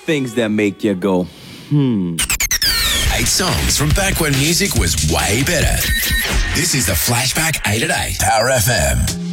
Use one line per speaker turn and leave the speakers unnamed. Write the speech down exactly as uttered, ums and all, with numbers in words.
things that make you go, hmm.
Eight songs from back when music was way better. This is the Flashback eight at eight, Power F M.